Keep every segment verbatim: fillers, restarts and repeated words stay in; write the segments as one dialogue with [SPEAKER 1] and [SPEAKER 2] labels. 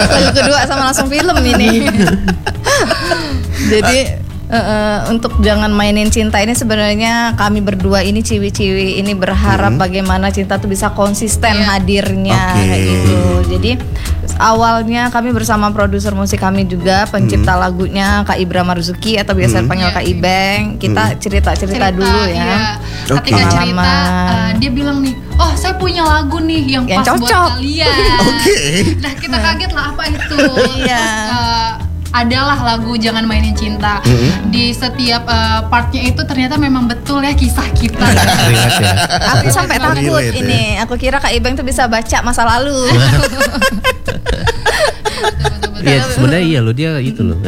[SPEAKER 1] Lagu kedua sama langsung film ini. Jadi uh, uh, untuk jangan mainin cinta ini sebenarnya kami berdua ini ciwi-ciwi ini berharap hmm. bagaimana cinta tuh bisa konsisten yeah. hadirnya
[SPEAKER 2] okay.
[SPEAKER 1] kayak gitu. Jadi awalnya kami bersama produser musik kami juga pencipta hmm. lagunya Kak Ibra Marzuki atau biasa hmm. panggil yeah. Kak Ibeng. Kita hmm. cerita-cerita
[SPEAKER 3] cerita,
[SPEAKER 1] dulu ya.
[SPEAKER 3] Iya.
[SPEAKER 1] Okay.
[SPEAKER 3] Ketika cerita uh, dia bilang nih, oh saya punya lagu nih yang,
[SPEAKER 1] yang
[SPEAKER 3] pas
[SPEAKER 1] cocok.
[SPEAKER 3] buat kalian.
[SPEAKER 2] Oke. Okay.
[SPEAKER 3] Nah kita kaget lah apa itu.
[SPEAKER 1] Iya.
[SPEAKER 3] uh, adalah lagu Jangan Mainin Cinta. Mm-hmm. Di setiap uh, partnya itu ternyata memang betul ya kisah kita.
[SPEAKER 2] ya.
[SPEAKER 1] Aku sampai takut relate, ini. Ya. Aku kira Kak Ibeng tuh bisa baca masa lalu.
[SPEAKER 4] Iya sebenarnya iya loh dia itu loh.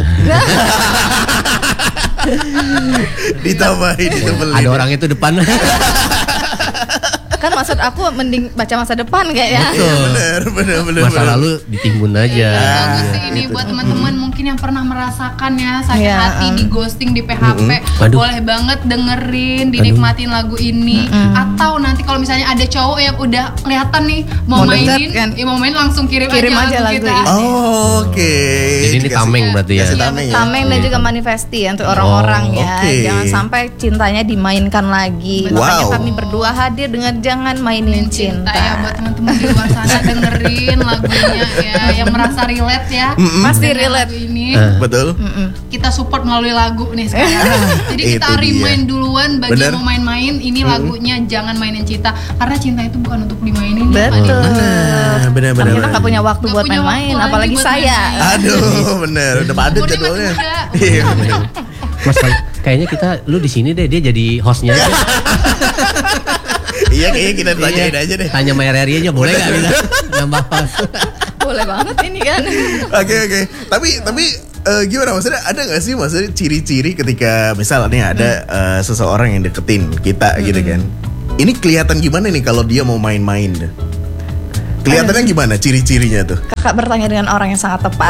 [SPEAKER 2] Ditambahin itu beli.
[SPEAKER 4] Ada orang itu depan.
[SPEAKER 1] Kan maksud aku mending baca masa depan kayaknya.
[SPEAKER 4] Betul.
[SPEAKER 2] Bener, bener, bener.
[SPEAKER 4] Masa bener. Lalu ditimbun aja.
[SPEAKER 3] Iya, bagus sih ini
[SPEAKER 2] gitu.
[SPEAKER 3] buat teman-teman hmm. mungkin yang pernah merasakan ya sakit
[SPEAKER 1] ya,
[SPEAKER 3] hati,
[SPEAKER 1] um.
[SPEAKER 3] di ghosting, di P H P,
[SPEAKER 4] mm-hmm.
[SPEAKER 3] boleh banget dengerin, dinikmatin Aduh. lagu ini. Mm-hmm. Atau nanti kalau misalnya ada cowok yang udah kelihatan nih mau, mau mainin, kan? ya mau main langsung kirim,
[SPEAKER 1] kirim
[SPEAKER 3] aja,
[SPEAKER 1] aja
[SPEAKER 3] lagu
[SPEAKER 1] lagu
[SPEAKER 3] kita.
[SPEAKER 1] ini.
[SPEAKER 2] Oh, oke. Okay.
[SPEAKER 4] Jadi ini tameng berarti ya.
[SPEAKER 1] ya tameng, ya. tameng dan juga manifesti ya untuk orang-orang oh, ya. Okay. Jangan sampai cintanya dimainkan lagi. Wow. Makanya kami berdua hadir dengan Jangan Mainin Cinta.
[SPEAKER 3] Cinta ya buat teman-teman di luar sana dengerin lagunya ya yang merasa relate ya.
[SPEAKER 2] Mm-mm.
[SPEAKER 1] Pasti relate
[SPEAKER 3] ini.
[SPEAKER 2] Uh. Betul.
[SPEAKER 3] Mm-mm. Kita support melalui lagu nih sekarang. Jadi kita remind duluan bagi yang mau main-main ini mm-hmm. lagunya Jangan Mainin Cinta karena cinta itu bukan untuk dimainin.
[SPEAKER 1] Betul.
[SPEAKER 2] Benar, benar, benar.
[SPEAKER 1] Kita nggak punya waktu gak buat punya main-main, waktu apalagi saya.
[SPEAKER 3] Main-main.
[SPEAKER 2] Aduh, bener. Udah padat jadwalnya.
[SPEAKER 4] Iya, benar. Mas, kayaknya kita lu di sini deh dia jadi hostnya.
[SPEAKER 2] Iya kayaknya kita tanyain iya. aja deh.
[SPEAKER 4] Tanya Maya Ria aja boleh nggak bisa nambah pas?
[SPEAKER 1] Boleh banget ini kan.
[SPEAKER 2] Oke oke. Tapi tapi uh, gimana maksudnya ada nggak sih maksudnya ciri-ciri ketika misalnya ada hmm. uh, seseorang yang deketin kita hmm. gitu kan? Ini kelihatan gimana nih kalau dia mau main-main? Kelihatannya gimana ciri-cirinya tuh?
[SPEAKER 1] Kakak bertanya dengan orang yang sangat tepat.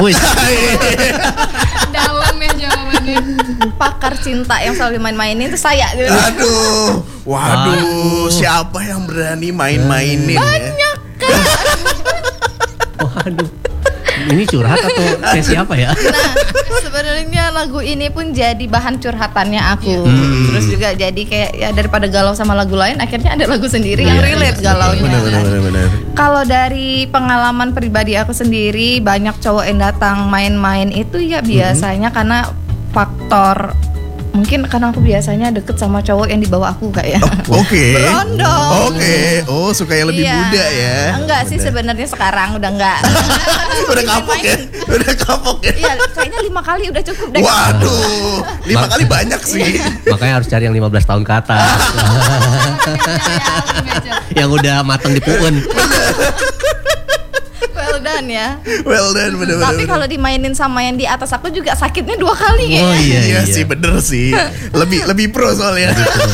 [SPEAKER 3] Dalam ya jawabannya.
[SPEAKER 1] Pakar cinta yang selalu main-mainin itu saya.
[SPEAKER 2] Aduh, waduh, waduh. Siapa yang berani main-mainin?
[SPEAKER 1] Banyak
[SPEAKER 2] ya?
[SPEAKER 1] kan.
[SPEAKER 4] Waduh, ini curhat atau kayak siapa ya?
[SPEAKER 1] Nah, sebenarnya lagu ini pun jadi bahan curhatannya aku. Hmm. Terus juga jadi kayak ya daripada galau sama lagu lain, akhirnya ada lagu sendiri yang relate yeah, galaunya.
[SPEAKER 2] Benar-benar.
[SPEAKER 1] Kalau dari pengalaman pribadi aku sendiri, banyak cowok yang datang main-main itu ya biasanya hmm. karena faktor mungkin karena aku biasanya deket sama cowok yang di bawah aku kayak.
[SPEAKER 2] Oh, Oke. Okay.
[SPEAKER 1] Berondong.
[SPEAKER 2] Oke. Okay. Oh, suka yang lebih
[SPEAKER 1] iya.
[SPEAKER 2] muda ya.
[SPEAKER 1] Enggak sih sebenarnya sekarang udah enggak.
[SPEAKER 2] Udah kapok ya. Udah kapok ya.
[SPEAKER 1] Iya, kayaknya lima kali udah cukup deh.
[SPEAKER 2] Waduh. Lima kali banyak sih.
[SPEAKER 4] Makanya harus cari yang lima belas tahun ke atas. Yang udah matang di puun.
[SPEAKER 1] Well done ya.
[SPEAKER 2] Well done bener-bener.
[SPEAKER 1] Tapi kalau dimainin sama yang di atas aku juga sakitnya dua kali ya.
[SPEAKER 4] Oh iya,
[SPEAKER 2] iya, iya sih bener sih. Lebih lebih pro soalnya.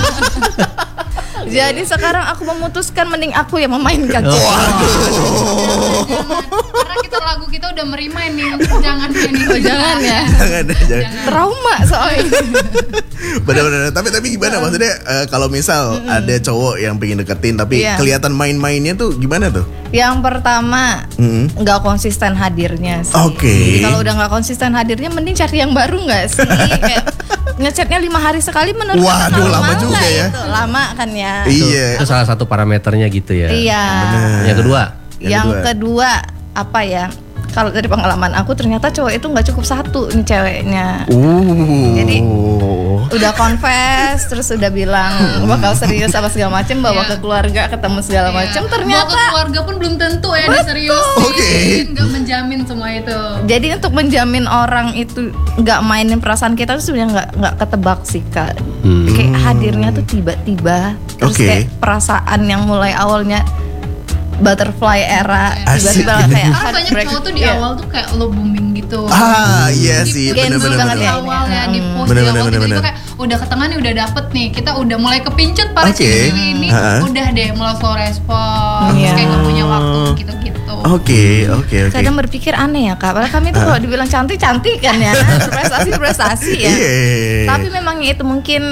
[SPEAKER 1] Jadi sekarang aku memutuskan mending aku yang memainkan.
[SPEAKER 2] Oh, waduh.
[SPEAKER 3] Karena kita lagu kita udah merimain nih. Jangan mainin.
[SPEAKER 1] Oh, jangan ya.
[SPEAKER 2] Jangan, jangan.
[SPEAKER 1] Trauma soalnya.
[SPEAKER 2] Bener-bener. Tapi tapi gimana maksudnya uh, kalau misal mm-hmm. ada cowok yang pengen deketin tapi yeah. kelihatan main-mainnya tuh gimana tuh?
[SPEAKER 1] Yang pertama mm-hmm. nggak konsisten hadirnya sih.
[SPEAKER 2] Oke. Okay.
[SPEAKER 1] Kalau udah nggak konsisten hadirnya, mending cari yang baru nggak sih? Kayak ngechatnya lima hari sekali menurut
[SPEAKER 2] Waduh, lama juga ya.
[SPEAKER 1] Itu lama kan ya.
[SPEAKER 2] Iya.
[SPEAKER 4] Itu, itu salah satu parameternya gitu ya.
[SPEAKER 1] Iya.
[SPEAKER 4] Bener. Yang kedua.
[SPEAKER 1] Yang, yang kedua. kedua apa ya? Kalau dari pengalaman aku ternyata cowok itu nggak cukup satu nih ceweknya.
[SPEAKER 2] Uh.
[SPEAKER 1] Jadi udah confess terus udah bilang bakal serius apa segala macam, bawa yeah. ke keluarga ketemu segala yeah. macam, ternyata
[SPEAKER 3] bawa ke keluarga pun belum tentu ya dia serius.
[SPEAKER 2] Oke. Okay.
[SPEAKER 3] Nggak menjamin semua itu.
[SPEAKER 1] Jadi untuk menjamin orang itu nggak mainin perasaan kita tuh sebenarnya nggak nggak ketebak sih Kak. Hmm. Kayak hadirnya tuh tiba-tiba terus okay. kayak perasaan yang mulai awalnya butterfly era tiba-tiba kayak
[SPEAKER 3] kan banyak cowok tuh di yeah. awal tuh kayak lo booming gitu.
[SPEAKER 2] Ah iya sih
[SPEAKER 1] bener-bener
[SPEAKER 3] banget ya awalnya di post di awal tiba-tiba kayak udah ke tengah nih udah dapet nih, kita udah mulai kepincut para okay. cewek ini uh-huh. udah deh mulai slow respon yeah. terus kayak gak punya waktu gitu-gitu.
[SPEAKER 2] Oke okay, oke okay, oke. Okay.
[SPEAKER 1] Kadang berpikir aneh ya Kak, padahal kami tuh kalau dibilang cantik cantik kan ya, prestasi prestasi ya.
[SPEAKER 2] Yeah.
[SPEAKER 1] Tapi memang itu mungkin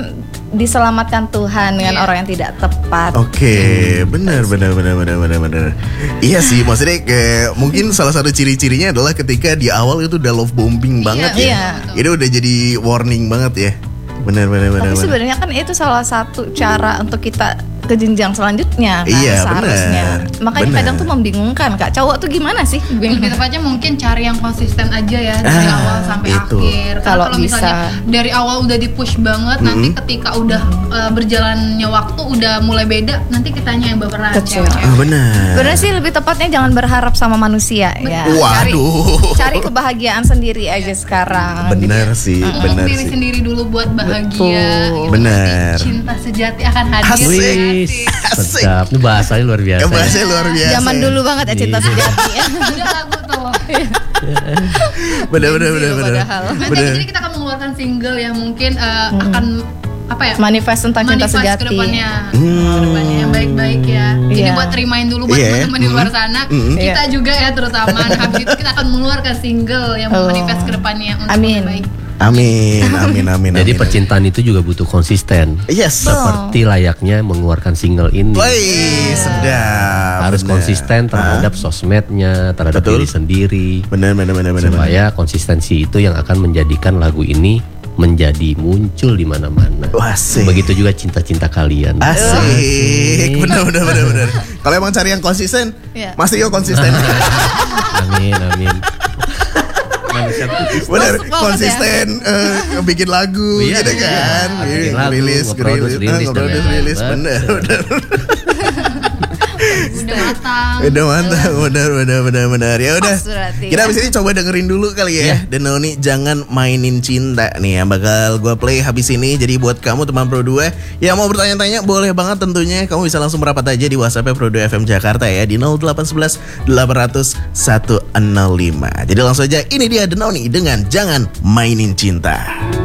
[SPEAKER 1] diselamatkan Tuhan dengan
[SPEAKER 3] Iya.
[SPEAKER 1] orang yang tidak tepat.
[SPEAKER 2] Oke, okay, benar, benar, benar, benar, benar, benar. Iya sih, maksudnya kayak mungkin salah satu ciri-cirinya adalah ketika di awal itu udah love bombing banget
[SPEAKER 3] Iya,
[SPEAKER 2] ya.
[SPEAKER 1] iya.
[SPEAKER 2] Itu udah jadi warning banget ya. Benar, benar, benar.
[SPEAKER 1] Tapi
[SPEAKER 2] benar.
[SPEAKER 1] sebenarnya kan itu salah satu cara untuk kita ke jenjang selanjutnya kan,
[SPEAKER 2] Iya,
[SPEAKER 1] seharusnya.
[SPEAKER 2] benar,
[SPEAKER 1] Makanya
[SPEAKER 2] benar.
[SPEAKER 1] kadang tuh membingungkan Kak. Cowok tuh gimana sih?
[SPEAKER 3] Lebih tepatnya mungkin cari yang konsisten aja ya dari
[SPEAKER 2] Ah,
[SPEAKER 3] awal sampai
[SPEAKER 2] itu.
[SPEAKER 3] akhir. Karena
[SPEAKER 1] Kalau
[SPEAKER 3] kalau misalnya
[SPEAKER 1] bisa.
[SPEAKER 3] dari awal udah di push banget, nanti ketika udah uh, berjalannya waktu udah mulai beda, nanti kitanya yang baperan.
[SPEAKER 1] Kecewa.
[SPEAKER 3] cewek-cewek.
[SPEAKER 2] Ah, benar.
[SPEAKER 1] Bener sih, lebih tepatnya jangan berharap sama manusia ya. Cari,
[SPEAKER 2] Waduh.
[SPEAKER 1] cari kebahagiaan sendiri aja sekarang.
[SPEAKER 2] Benar sih,
[SPEAKER 3] Peluk
[SPEAKER 2] benar
[SPEAKER 3] diri
[SPEAKER 2] sih.
[SPEAKER 3] sendiri dulu buat bahagia.
[SPEAKER 1] Betul.
[SPEAKER 3] gitu.
[SPEAKER 2] Benar.
[SPEAKER 3] Nanti cinta sejati akan hadir.
[SPEAKER 2] Asik.
[SPEAKER 4] Wih,
[SPEAKER 2] Asik.
[SPEAKER 4] sedap. Ini bahasanya luar biasa.
[SPEAKER 2] Ya,
[SPEAKER 4] ya.
[SPEAKER 2] bahasanya luar biasa.
[SPEAKER 1] Zaman dulu banget ya cinta
[SPEAKER 4] Iya.
[SPEAKER 1] sejati ya.
[SPEAKER 3] Ada lagu tuh.
[SPEAKER 2] Benar, benar,
[SPEAKER 1] Gen Z
[SPEAKER 2] benar,
[SPEAKER 1] loh
[SPEAKER 2] benar.
[SPEAKER 1] padahal.
[SPEAKER 3] Nanti
[SPEAKER 2] Benar.
[SPEAKER 3] jadi kita akan mengeluarkan single yang mungkin uh, akan apa ya?
[SPEAKER 1] Manifest tentang cinta
[SPEAKER 3] manifest
[SPEAKER 1] sejati.
[SPEAKER 3] ke depannya, ke depannya yang baik-baik ya. Jadi
[SPEAKER 1] Iya.
[SPEAKER 3] buat remind dulu buat
[SPEAKER 2] Iya.
[SPEAKER 3] teman-teman di luar sana,
[SPEAKER 2] Mm-mm.
[SPEAKER 3] kita
[SPEAKER 1] Iya.
[SPEAKER 3] juga ya terutama. Nah, habis itu kita akan mengeluarkan single yang
[SPEAKER 1] Oh.
[SPEAKER 3] manifest ke depannya untuk
[SPEAKER 1] Amin.
[SPEAKER 3] yang baik.
[SPEAKER 2] Amin, amin, amin.
[SPEAKER 4] Jadi
[SPEAKER 2] amin,
[SPEAKER 4] percintaan itu juga butuh konsisten.
[SPEAKER 2] amin. Yes.
[SPEAKER 4] Seperti layaknya mengeluarkan single ini.
[SPEAKER 2] Woi, sedap.
[SPEAKER 4] Harus
[SPEAKER 2] benar.
[SPEAKER 4] konsisten terhadap sosmednya, terhadap
[SPEAKER 2] Betul.
[SPEAKER 4] diri sendiri.
[SPEAKER 2] Benar, benar, benar, benar.
[SPEAKER 4] Supaya konsistensi itu yang akan menjadikan lagu ini menjadi muncul di mana-mana.
[SPEAKER 2] Wah, asik.
[SPEAKER 4] Begitu juga cinta-cinta kalian.
[SPEAKER 2] Asik. Benar, benar, benar, benar. Kalau emang cari yang konsisten,
[SPEAKER 1] Iya.
[SPEAKER 2] Mas Rio konsisten.
[SPEAKER 4] Amin, amin. Manusia putih.
[SPEAKER 2] Benar,
[SPEAKER 1] Masuk banget
[SPEAKER 2] konsisten eh, bikin lagu
[SPEAKER 4] Iya,
[SPEAKER 2] gitu
[SPEAKER 4] iya.
[SPEAKER 2] kan.
[SPEAKER 4] Bikin
[SPEAKER 2] Iya,
[SPEAKER 4] lagu,
[SPEAKER 2] rilis,
[SPEAKER 4] nge-produce,
[SPEAKER 2] rilis,
[SPEAKER 4] rilis,
[SPEAKER 2] nge-produce,
[SPEAKER 4] dan
[SPEAKER 2] rilis.
[SPEAKER 4] lain-lain.
[SPEAKER 2] Benar, benar.
[SPEAKER 3] Udah matang.
[SPEAKER 2] Udah mantap, benar, benar, benar, benar. Ya udah.
[SPEAKER 1] Pas berarti
[SPEAKER 2] Kita
[SPEAKER 1] ya.
[SPEAKER 2] abis ini coba dengerin dulu kali ya. Dan Noni jangan mainin cinta nih yang bakal gue play habis ini. Jadi buat kamu teman Pro dua yang mau bertanya-tanya boleh banget tentunya. Kamu bisa langsung merapat aja di WhatsApp Pro dua F M Jakarta ya di nol delapan satu satu delapan nol nol satu nol lima. Jadi langsung aja ini dia The Noni dengan Jangan Mainin Cinta.